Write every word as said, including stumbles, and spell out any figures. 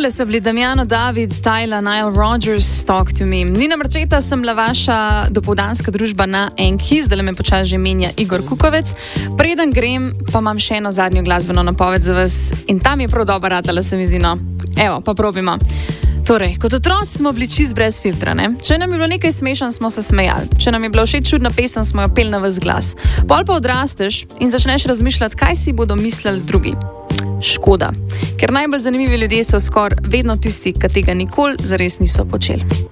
Tole so bili Damiano David, Styla, Nile Rodgers, Talk to Me. Nina Marčeta, sem bila vaša dopoldanska družba na Enki, zdaj me počasi že menja Igor Kukovec. Preden grem, pa imam še eno zadnjo glasbeno napoved za vas in tam je prav dobra ratala, se mi zdi, no. Evo, pa probimo. Torej, kot otroci smo bili čist brez filtra, ne? Če nam je bilo nekaj smešen, smo se smejali. Če nam je bila všeč čudna pesem, smo jo peli na ves glas. Pol pa odrasteš in začneš razmišljati, kaj si bodo mislili drugi. Škoda, ker najbolj zanimivi ljudje so skoraj vedno tisti, ki tega nikoli zares niso počeli.